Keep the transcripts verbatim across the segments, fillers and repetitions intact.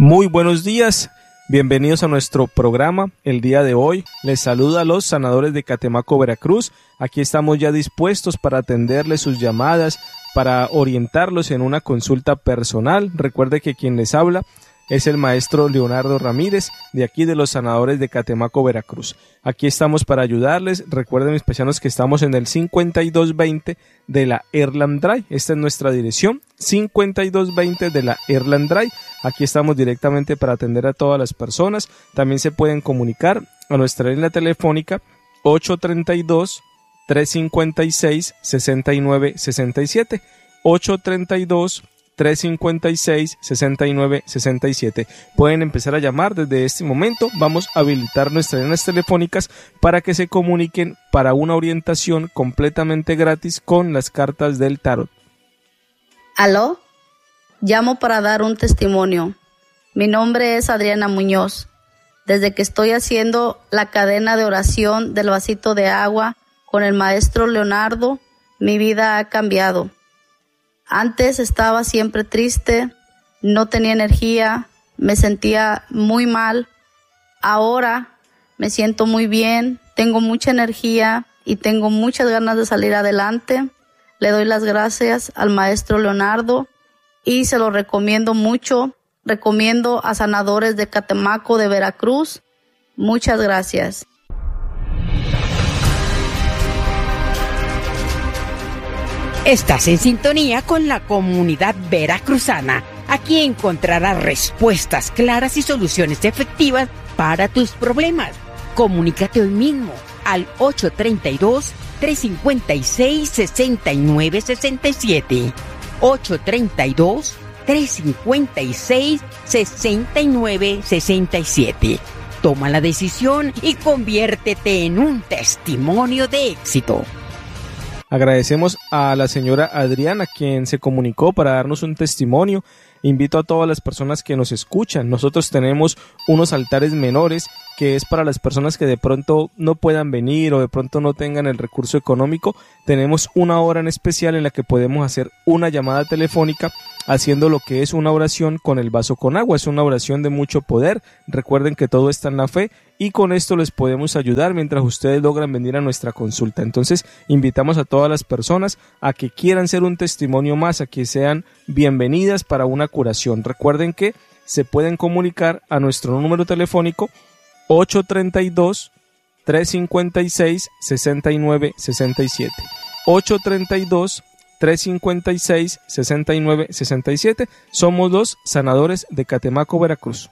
Muy buenos días, bienvenidos a nuestro programa. El día de hoy les saluda a los sanadores de Catemaco, Veracruz. Aquí estamos ya dispuestos para atenderles sus llamadas, para orientarlos en una consulta personal. Recuerde que quien les habla es el maestro Leonardo Ramírez, de aquí de los sanadores de Catemaco, Veracruz. Aquí estamos para ayudarles. Recuerden, mis paisanos, que estamos en el cincuenta y dos veinte de la Erland Drive. Esta es nuestra dirección, cincuenta y dos veinte de la Erland Drive. Aquí estamos directamente para atender a todas las personas. También se pueden comunicar a nuestra línea telefónica ocho treinta y dos, trescientos cincuenta y seis, sesenta y nueve sesenta y siete. ocho treinta y dos, trescientos cincuenta y seis, sesenta y nueve sesenta y siete. Pueden empezar a llamar desde este momento. Vamos a habilitar nuestras líneas telefónicas para que se comuniquen para una orientación completamente gratis con las cartas del tarot. ¿Aló? Llamo para dar un testimonio. Mi nombre es Adriana Muñoz. Desde que estoy haciendo la cadena de oración del vasito de agua con el maestro Leonardo, mi vida ha cambiado. Antes estaba siempre triste, no tenía energía, me sentía muy mal. Ahora me siento muy bien, tengo mucha energía y tengo muchas ganas de salir adelante. Le doy las gracias al maestro Leonardo y se lo recomiendo mucho. Recomiendo a sanadores de Catemaco, de Veracruz. Muchas gracias. Estás en sintonía con la comunidad veracruzana. Aquí encontrarás respuestas claras y soluciones efectivas para tus problemas. Comunícate hoy mismo al ocho treinta y dos, trescientos cincuenta y seis, sesenta y nueve sesenta y siete. ocho treinta y dos, trescientos cincuenta y seis, sesenta y nueve sesenta y siete. Toma la decisión y conviértete en un testimonio de éxito. Agradecemos a la señora Adriana, quien se comunicó para darnos un testimonio. Invito a todas las personas que nos escuchan. Nosotros tenemos unos altares menores, que es para las personas que de pronto no puedan venir o de pronto no tengan el recurso económico. Tenemos una hora en especial en la que podemos hacer una llamada telefónica haciendo lo que es una oración con el vaso con agua. Es una oración de mucho poder. Recuerden que todo está en la fe y con esto les podemos ayudar mientras ustedes logran venir a nuestra consulta. Entonces invitamos a todas las personas a que quieran ser un testimonio más, a que sean bienvenidas para una curación. Recuerden que se pueden comunicar a nuestro número telefónico ocho treinta y dos, trescientos cincuenta y seis, sesenta y nueve sesenta y siete. ocho treinta y dos, trescientos cincuenta y seis, sesenta y nueve sesenta y siete. Somos los sanadores de Catemaco, Veracruz.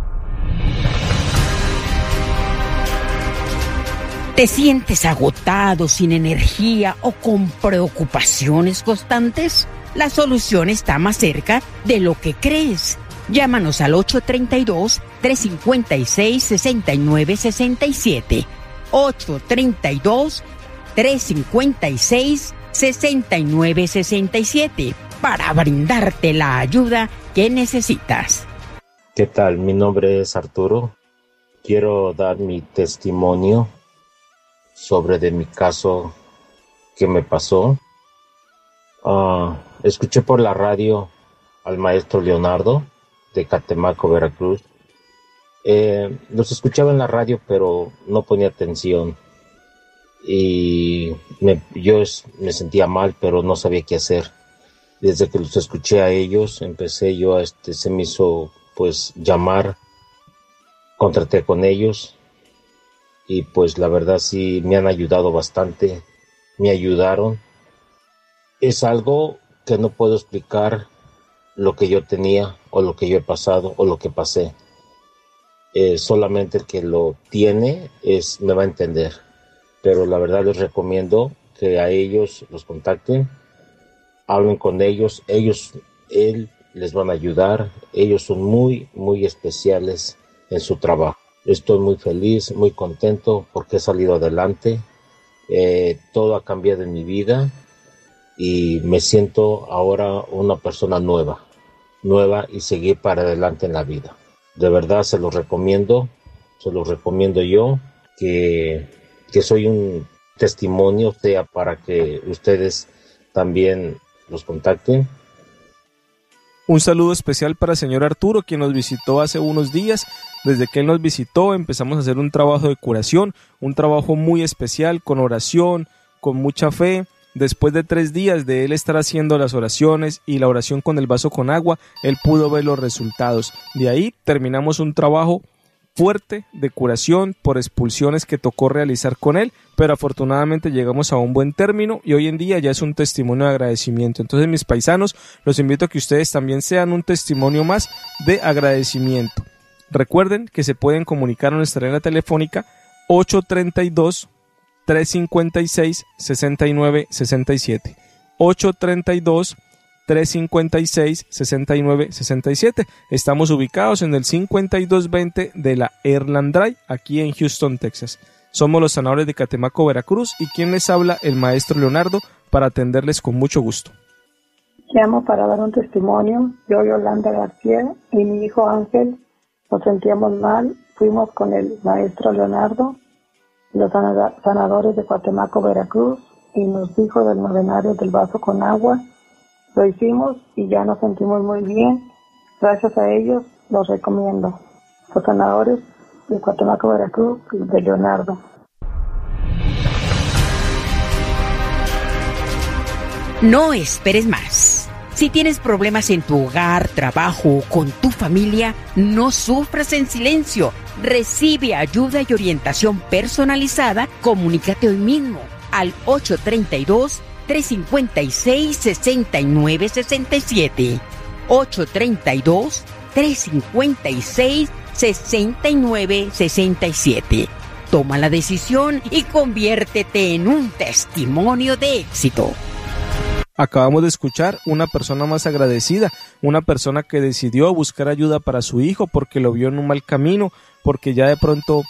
¿Te sientes agotado, sin energía o con preocupaciones constantes? La solución está más cerca de lo que crees. Llámanos al ocho treinta y dos, trescientos cincuenta y seis, sesenta y nueve sesenta y siete. ocho treinta y dos, trescientos cincuenta y seis, sesenta y nueve sesenta y siete para brindarte la ayuda que necesitas. ¿Qué tal? Mi nombre es Arturo. Quiero dar mi testimonio sobre de mi caso que me pasó. Uh, escuché por la radio al maestro Leonardo de Catemaco, Veracruz. Eh, los escuchaba en la radio, pero no ponía atención. Y me, yo es, me sentía mal, pero no sabía qué hacer. Desde que los escuché a ellos, empecé yo a este, se me hizo pues llamar, contraté con ellos y pues la verdad sí me han ayudado bastante, me ayudaron. Es algo que no puedo explicar lo que yo tenía o lo que yo he pasado o lo que pasé. Eh, solamente el que lo tiene es, me va a entender. Pero la verdad les recomiendo que a ellos los contacten, hablen con ellos, ellos, él les van a ayudar, ellos son muy, muy especiales en su trabajo. Estoy muy feliz, muy contento porque he salido adelante, eh, todo ha cambiado en mi vida y me siento ahora una persona nueva, nueva y seguir para adelante en la vida. De verdad se los recomiendo, se los recomiendo yo, que, que soy un testimonio, sea para que ustedes también los contacten. Un saludo especial para el señor Arturo, quien nos visitó hace unos días. Desde que él nos visitó empezamos a hacer un trabajo de curación, un trabajo muy especial, con oración, con mucha fe. Después de tres días de él estar haciendo las oraciones y la oración con el vaso con agua, él pudo ver los resultados. De ahí terminamos un trabajo fuerte de curación por expulsiones que tocó realizar con él, pero afortunadamente llegamos a un buen término y hoy en día ya es un testimonio de agradecimiento. Entonces, mis paisanos, los invito a que ustedes también sean un testimonio más de agradecimiento. Recuerden que se pueden comunicar a nuestra línea telefónica ocho tres dos, tres cinco seis, seis nueve seis siete, ocho tres dos, tres cinco seis, seis nueve seis siete. Estamos ubicados en el cincuenta y dos veinte de la Erland Drive, aquí en Houston, Texas. Somos los sanadores de Catemaco, Veracruz, y quien les habla, el maestro Leonardo, para atenderles con mucho gusto. Llamo para dar un testimonio. Yo, Yolanda García, y mi hijo Ángel nos sentíamos mal. Fuimos con el maestro Leonardo, los sanadores de Catemaco, Veracruz, y nos dijo del novenario del vaso con agua. Lo hicimos y ya nos sentimos muy bien. Gracias a ellos los recomiendo. Los sanadores de Catemaco, Veracruz, de Leonardo. No esperes más. Si tienes problemas en tu hogar, trabajo o con tu familia, no sufras en silencio. Recibe ayuda y orientación personalizada. Comunícate hoy mismo al ocho tres dos, tres cinco seis, seis nueve seis siete. ocho tres dos, tres cinco seis, seis nueve seis siete. Toma la decisión y conviértete en un testimonio de éxito. Acabamos de escuchar una persona más agradecida, una persona que decidió buscar ayuda para su hijo porque lo vio en un mal camino, porque ya de pronto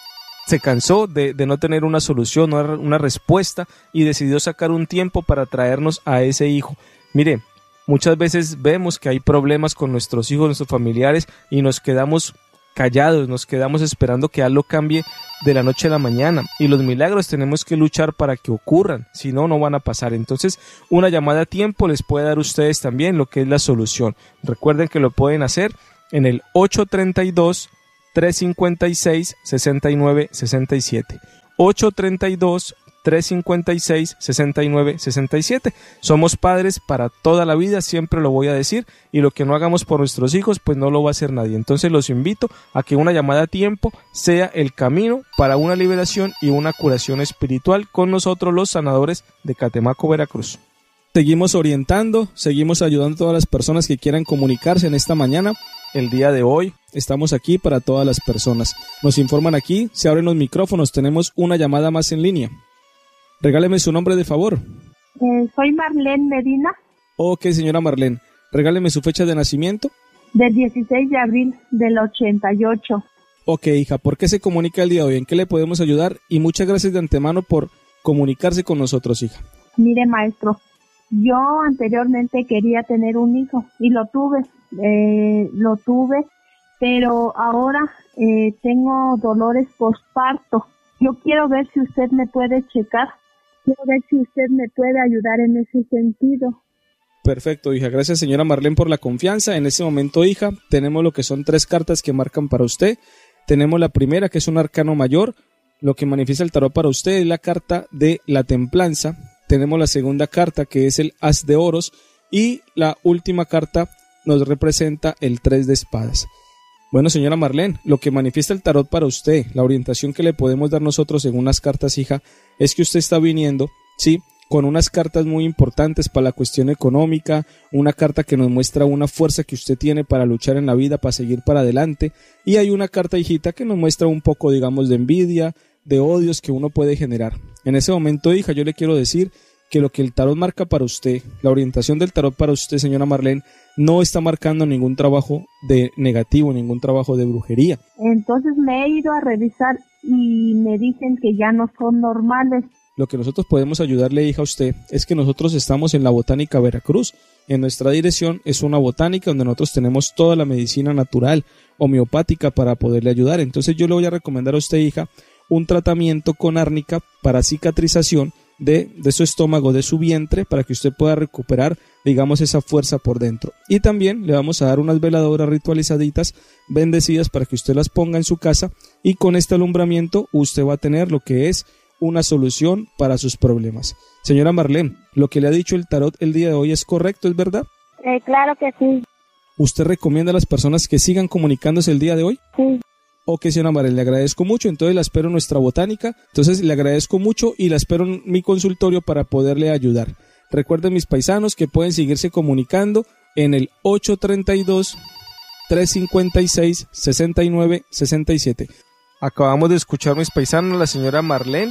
se cansó de, de no tener una solución, una respuesta, y decidió sacar un tiempo para traernos a ese hijo. Mire, muchas veces vemos que hay problemas con nuestros hijos, nuestros familiares, y nos quedamos callados, nos quedamos esperando que algo cambie de la noche a la mañana, y los milagros tenemos que luchar para que ocurran, si no, no van a pasar. Entonces, una llamada a tiempo les puede dar a ustedes también lo que es la solución. Recuerden que lo pueden hacer en el ocho tres dos, tres cinco seis, seis nueve seis siete, ocho tres dos, tres cinco seis, seis nueve seis siete. Somos padres para toda la vida, siempre lo voy a decir, y lo que no hagamos por nuestros hijos, pues no lo va a hacer nadie. Entonces los invito a que una llamada a tiempo sea el camino para una liberación y una curación espiritual con nosotros, los sanadores de Catemaco, Veracruz. Seguimos orientando, seguimos ayudando a todas las personas que quieran comunicarse en esta mañana. El día de hoy estamos aquí para todas las personas. Nos informan aquí, se abren los micrófonos, tenemos una llamada más en línea. Regáleme su nombre de favor. Eh, soy Marlene Medina. Ok, señora Marlene. Regáleme su fecha de nacimiento. Del dieciséis de abril del ochenta y ocho. Ok, hija, ¿por qué se comunica el día de hoy? ¿En qué le podemos ayudar? Y muchas gracias de antemano por comunicarse con nosotros, hija. Mire, maestro, yo anteriormente quería tener un hijo y lo tuve, eh, lo tuve, pero ahora eh, tengo dolores postparto. Yo quiero ver si usted me puede checar. Quiero ver si usted me puede ayudar en ese sentido. Perfecto, hija. Gracias, señora Marlene, por la confianza. En este momento, hija, tenemos lo que son tres cartas que marcan para usted. Tenemos la primera, que es un arcano mayor. Lo que manifiesta el tarot para usted es la carta de la templanza. Tenemos la segunda carta, que es el as de oros. Y la última carta nos representa el tres de espadas. Bueno, señora Marlene, lo que manifiesta el tarot para usted, la orientación que le podemos dar nosotros según las cartas, hija, es que usted está viniendo, ¿sí?, con unas cartas muy importantes para la cuestión económica, una carta que nos muestra una fuerza que usted tiene para luchar en la vida, para seguir para adelante, y hay una carta, hijita, que nos muestra un poco, digamos, de envidia, de odios que uno puede generar. En ese momento, hija, yo le quiero decir que lo que el tarot marca para usted, la orientación del tarot para usted, señora Marlene, no está marcando ningún trabajo de negativo, ningún trabajo de brujería. Entonces me he ido a revisar y me dicen que ya no son normales. Lo que nosotros podemos ayudarle, hija, a usted es que nosotros estamos en la Botánica Veracruz. En nuestra dirección es una botánica donde nosotros tenemos toda la medicina natural, homeopática, para poderle ayudar. Entonces yo le voy a recomendar a usted, hija, un tratamiento con árnica para cicatrización de, de su estómago, de su vientre, para que usted pueda recuperar, digamos, esa fuerza por dentro. Y también le vamos a dar unas veladoras ritualizaditas, bendecidas, para que usted las ponga en su casa, y con este alumbramiento usted va a tener lo que es una solución para sus problemas. Señora Marlene, lo que le ha dicho el tarot el día de hoy es correcto, ¿es verdad? Eh, claro que sí. ¿Usted recomienda a las personas que sigan comunicándose el día de hoy? Sí. Ok, señora Marlene, le agradezco mucho. Entonces la espero en nuestra botánica. Entonces le agradezco mucho y la espero en mi consultorio para poderle ayudar. Recuerden, mis paisanos, que pueden seguirse comunicando en el ocho tres dos, tres cinco seis, seis nueve seis siete. Acabamos de escuchar, mis paisanos, a la señora Marlene,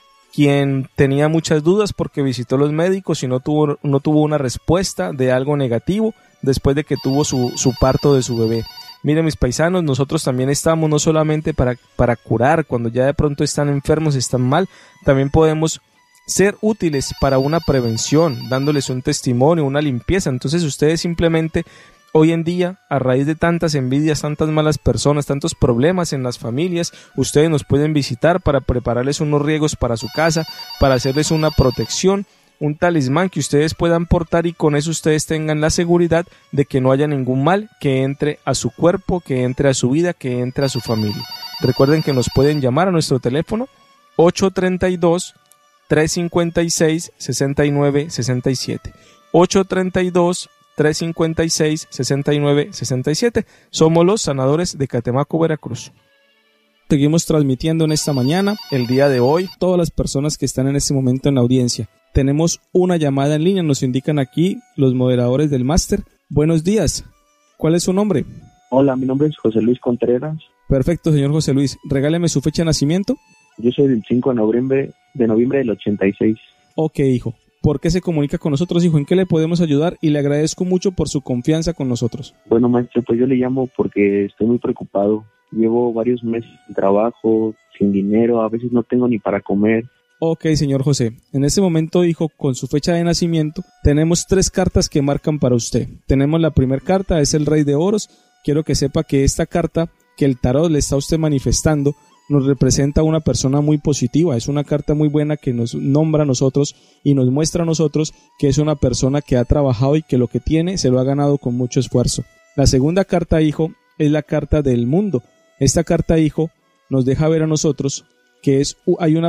quien tenía muchas dudas porque visitó los médicos y no tuvo, no tuvo una respuesta de algo negativo después de que tuvo su, su parto de su bebé. Miren, mis paisanos, nosotros también estamos no solamente para, para curar, cuando ya de pronto están enfermos, están mal, también podemos ser útiles para una prevención, dándoles un testimonio, una limpieza. Entonces ustedes simplemente, hoy en día, a raíz de tantas envidias, tantas malas personas, tantos problemas en las familias, ustedes nos pueden visitar para prepararles unos riegos para su casa, para hacerles una protección, un talismán que ustedes puedan portar, y con eso ustedes tengan la seguridad de que no haya ningún mal que entre a su cuerpo, que entre a su vida, que entre a su familia. Recuerden que nos pueden llamar a nuestro teléfono ocho tres dos, tres cinco seis, seis nueve seis siete, ocho tres dos, tres cinco seis, seis nueve seis siete. Somos los sanadores de Catemaco, Veracruz. Seguimos transmitiendo en esta mañana, el día de hoy, todas las personas que están en este momento en la audiencia. Tenemos una llamada en línea, nos indican aquí los moderadores del máster. Buenos días, ¿cuál es su nombre? Hola, mi nombre es José Luis Contreras. Perfecto, señor José Luis, regáleme su fecha de nacimiento. Yo soy del cinco de noviembre, de noviembre del ochenta y seis. Ok, hijo. ¿Por qué se comunica con nosotros, hijo? ¿En qué le podemos ayudar? Y le agradezco mucho por su confianza con nosotros. Bueno, maestro, pues yo le llamo porque estoy muy preocupado. Llevo varios meses sin trabajo, sin dinero, a veces no tengo ni para comer. Ok, señor José. En este momento, hijo, con su fecha de nacimiento, tenemos tres cartas que marcan para usted. Tenemos la primera carta, es el Rey de Oros. Quiero que sepa que esta carta que el tarot le está a usted manifestando nos representa a una persona muy positiva. Es una carta muy buena que nos nombra a nosotros y nos muestra a nosotros que es una persona que ha trabajado y que lo que tiene se lo ha ganado con mucho esfuerzo. La segunda carta, hijo, es la carta del mundo. Esta carta, hijo, nos deja ver a nosotros que es hay una